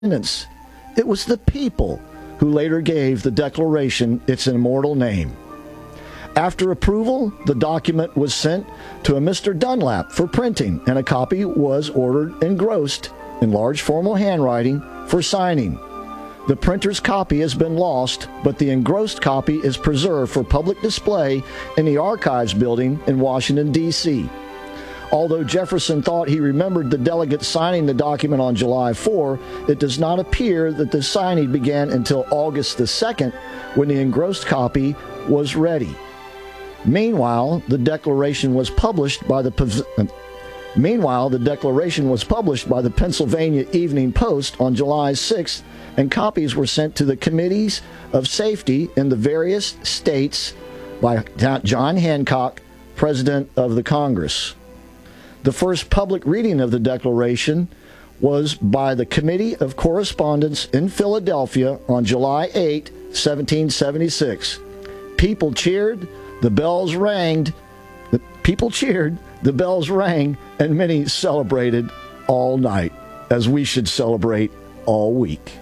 independence. It was the people who later gave the Declaration its immortal name. After approval, the document was sent to a Mr. Dunlap for printing, and a copy was ordered engrossed in large formal handwriting for signing. The printer's copy has been lost, but the engrossed copy is preserved for public display in the Archives building in Washington, D.C. Although Jefferson thought he remembered the delegates signing the document on July 4, it does not appear that the signing began until August the 2nd, when the engrossed copy was ready. Meanwhile, the Declaration was published by the Pennsylvania Evening Post on July 6th, and copies were sent to the committees of safety in the various states by John Hancock, President of the Congress. The first public reading of the Declaration was by the Committee of Correspondence in Philadelphia on July 8, 1776. People cheered, the bells rang, and many celebrated all night, as we should celebrate all week.